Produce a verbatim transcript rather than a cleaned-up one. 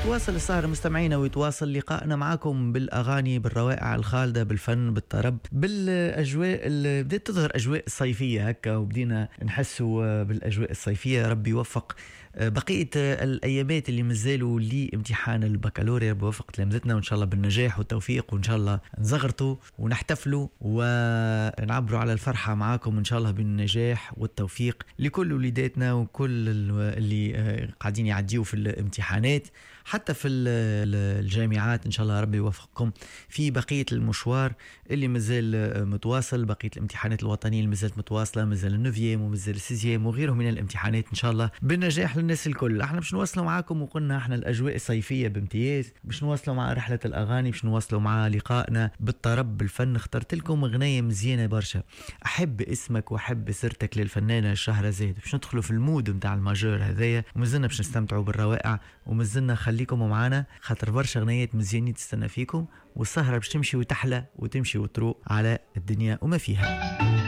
تواصل السهرة مستمعينا ويتواصل لقائنا معكم بالأغاني بالروائع الخالدة بالفن بالطرب بالأجواء اللي بدأت تظهر أجواء صيفية هكا وبدينا نحسوا بالأجواء الصيفية. ربي يوفق بقية الأيامات اللي مازالوا لي امتحان البكالوريا، ربي يوفق تلامذتنا وإن شاء الله بالنجاح والتوفيق، وإن شاء الله نزغرتوا ونحتفلوا ونعبروا على الفرحة معاكم إن شاء الله بالنجاح والتوفيق لكل وليداتنا وكل اللي قاعدين يعديوا في الامتحانات حتى في الجامعات. إن شاء الله ربي يوفقكم في بقية المشوار اللي مازال متواصل، بقية الامتحانات الوطنية اللي مازالت متواصلة، مازال النوفيام ومازال السيزيام وغيرهم من الامتحانات إن شاء الله بالنجاح للناس الكل. احنا باش نواصلوا معاكم وقلنا احنا الأجواء الصيفية بامتياز، باش نواصلوا مع رحلة الأغاني، باش نواصلوا مع لقائنا بالطرب بالفن. اخترت لكم أغنية مزيانة برشا، أحب اسمك وأحب سيرتك للفنانة شهرزاد. باش ندخلوا في المود متاع الماجور هذايا ومازلنا باش نستمتعوا بالروائع ومازلنا خليكم معنا خاطر برشا أغنيات مزيانين تستنى فيكم، والسهرة باش تمشي وتحلى وتمشي وتروق على الدنيا وما فيها.